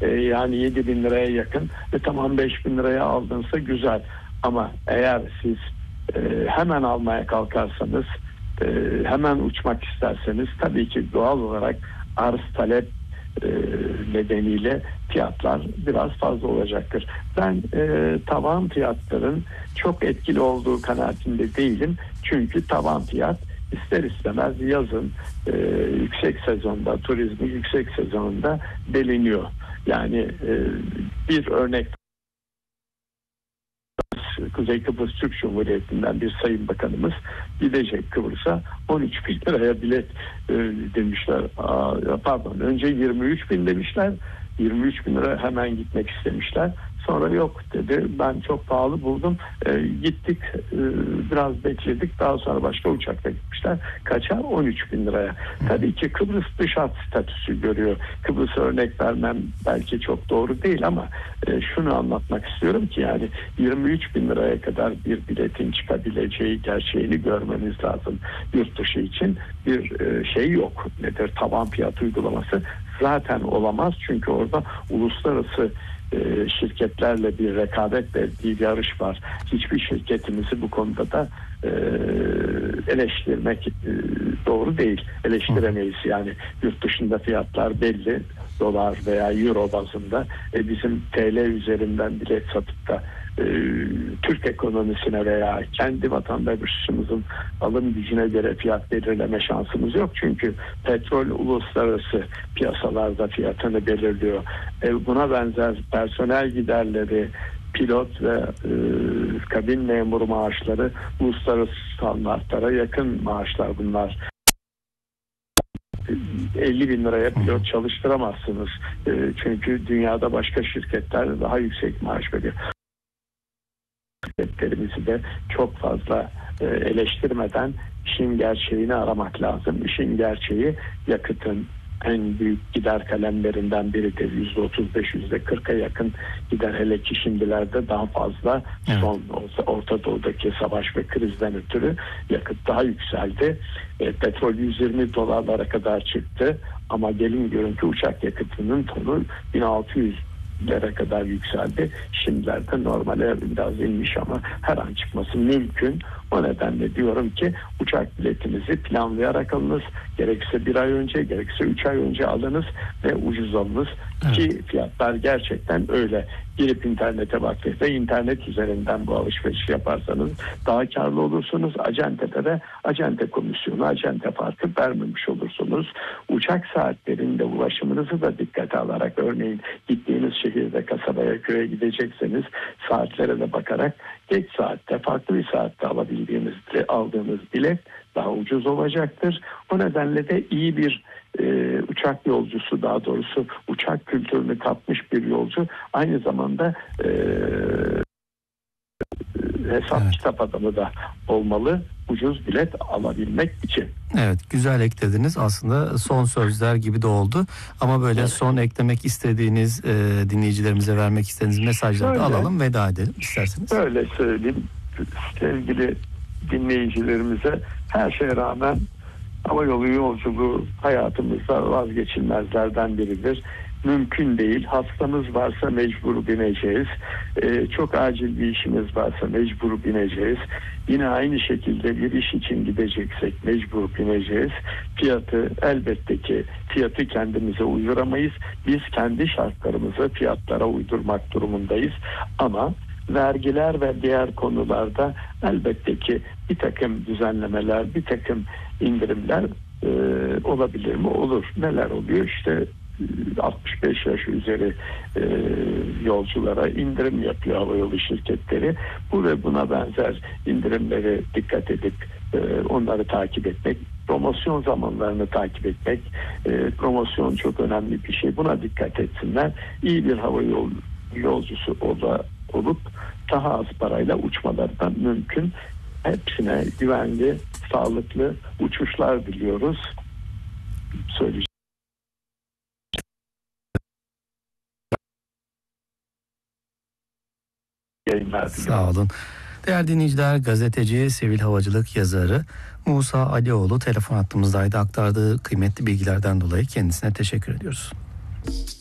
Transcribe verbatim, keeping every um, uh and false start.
e, yani yedi bin liraya yakın. E, tamam beş bin liraya aldınsa güzel. Ama eğer siz e, hemen almaya kalkarsanız, e, hemen uçmak isterseniz tabii ki doğal olarak arz talep e, nedeniyle fiyatlar biraz fazla olacaktır. Ben e, tavan fiyatların çok etkili olduğu kanaatinde değilim. Çünkü tavan fiyat ister istemez yazın e, yüksek sezonda, turizmin yüksek sezonunda deliniyor. Yani e, bir örnek, Kuzey Kıbrıs Türk Cumhuriyeti'nden bir sayın bakanımız gidecek Kıbrıs'a, on üç bin liraya bilet e, demişler. Aa, pardon önce yirmi üç bin demişler. yirmi üç bin lira hemen gitmek istemişler. Sonra yok dedi. Ben çok pahalı buldum. E, gittik e, biraz bekledik. Daha sonra başka uçakla gitmişler. Kaça? on üç bin liraya. Tabii ki Kıbrıs dış hat statüsü görüyor. Kıbrıs'a örnek vermem belki çok doğru değil ama e, şunu anlatmak istiyorum ki yani yirmi üç bin liraya kadar bir biletin çıkabileceği gerçeğini görmeniz lazım. Yurt dışı için bir e, şey yok. Nedir? Tavan fiyat uygulaması zaten olamaz. Çünkü orada uluslararası e, şirketlerle bir rekabet ve bir yarış var. Hiçbir şirketimizi bu konuda da e, eleştirmek e, doğru değil. Eleştiremeyiz. Yani yurt dışında fiyatlar belli. Dolar veya euro bazında. E, bizim T L üzerinden bilet satıp da e, Türk ekonomisine veya kendi vatandaşımızın alım gücüne göre fiyat belirleme şansımız yok. Çünkü petrol uluslararası piyasalarda fiyatını belirliyor. E, buna benzer personel giderleri, pilot ve e, kabin memuru maaşları uluslararası standartlara yakın maaşlar bunlar. elli bin liraya pilot çalıştıramazsınız. E, çünkü dünyada başka şirketler daha yüksek maaş veriyor. Şirketlerimizi de çok fazla e, eleştirmeden işin gerçeğini aramak lazım. İşin gerçeği yakıtın en büyük gider kalemlerinden biridir. yüzde otuz beş yüzde kırka yakın gider, hele ki şimdilerde daha fazla. Evet. Son Orta Doğu'daki savaş ve krizden ötürü yakıt daha yükseldi. E, petrol yüz yirmi dolarlara kadar çıktı ama gelin görün ki uçak yakıtının tonu bin altı yüz lira kadar yükseldi. Şimdilerde normale biraz inmiş ama her an çıkması mümkün. O nedenle diyorum ki uçak biletinizi planlayarak alınız. Gerekse bir ay önce, gerekse üç ay önce alınız ve ucuz alınız. Evet. Ki fiyatlar gerçekten öyle. Girip internete baktığınızda internet üzerinden bu alışverişi yaparsanız daha karlı olursunuz. Acentede de acente komisyonu, acente farkı vermemiş olursunuz. Uçak saatlerinde ulaşımınızı da dikkate alarak, örneğin gittiğiniz şehirde, kasabaya, köye gidecekseniz saatlere de bakarak geç saatte, farklı bir saatte alabildiğiniz, aldığınız bilet daha ucuz olacaktır. O nedenle de iyi bir e, uçak yolcusu, daha doğrusu uçak kültürünü kapmış bir yolcu aynı zamanda e, hesap evet. kitap adamı da olmalı ucuz bilet alabilmek için. Evet, güzel eklediniz. Aslında son sözler gibi de oldu. Ama böyle evet. son eklemek istediğiniz, e, dinleyicilerimize vermek istediğiniz mesajları da alalım, veda edelim isterseniz. Öyle söyleyeyim sevgili dinleyicilerimize, her şeye rağmen havayolu yolculuğu hayatımızda vazgeçilmezlerden biridir. Mümkün değil. Hastamız varsa mecbur bineceğiz. Ee, çok acil bir işimiz varsa mecbur bineceğiz. Yine aynı şekilde bir iş için gideceksek mecbur bineceğiz. Fiyatı elbette ki fiyatı kendimize uyduramayız. Biz kendi şartlarımızı fiyatlara uydurmak durumundayız. Ama vergiler ve diğer konularda elbette ki bir takım düzenlemeler, bir takım indirimler e, olabilir mi? Olur. Neler oluyor? İşte altmış beş yaş üzeri e, yolculara indirim yapıyor havayolu şirketleri. Bu ve buna benzer indirimleri dikkat edip e, onları takip etmek, promosyon zamanlarını takip etmek, e, promosyon çok önemli bir şey. Buna dikkat etsinler. İyi bir havayolu yolcusu ola, olup daha az parayla uçmaları da mümkün. Hepsine güvenli, sağlıklı uçuşlar diliyoruz. Söyleyeceğim. Sağ olun. Değerli dinleyiciler, gazeteci, sivil havacılık yazarı Musa Alioğlu telefon hattımızdaydı. Aktardığı kıymetli bilgilerden dolayı kendisine teşekkür ediyoruz.